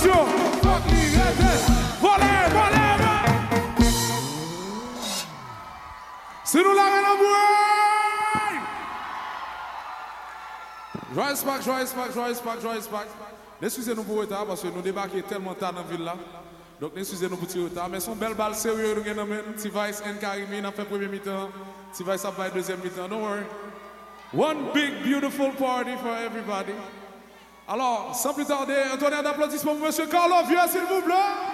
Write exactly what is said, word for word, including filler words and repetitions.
attention. Volez, volez, c'est nous la reine en bouée. Joyeux Pâques, joyeux Pâques, joyeux Pâques, joyeux Pâques. Excusez-nous pour le retard parce que nous débarquons tellement tard dans la ville là. Donc excusez-nous pour le retard. Mais son belle balle sérieux, nous avons T-Vice and Karimi, nous avons fait premier mi-temps. T-Vice a fait deuxième mi-temps, don't worry. One big beautiful party for everybody. Alors, sans plus tarder, un tonnerre d'applaudissements pour M. Carlo Vieux, s'il vous plaît.